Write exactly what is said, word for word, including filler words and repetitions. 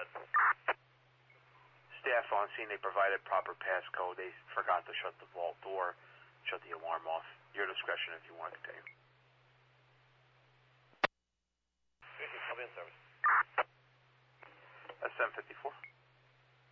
Staff on scene, they provided proper passcode. They forgot to shut the vault door, shut the alarm off. Your discretion if you want to continue. I'll be in service. That's seven fifty-four.